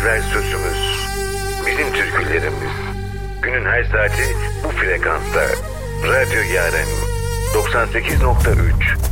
türküler sözümüz. Bizim türkülerimiz. Günün her saati bu frekansta. Radyo Yaren 98.3